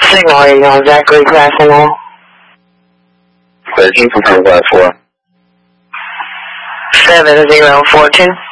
signal are you on, Zachary Classing Hall? 13 from 454. 7042.